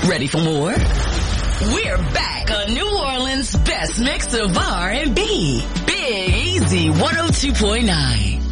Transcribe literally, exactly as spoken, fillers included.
Ready for more? We're back on New Orleans' best mix of R and B. Big Easy one oh two point nine.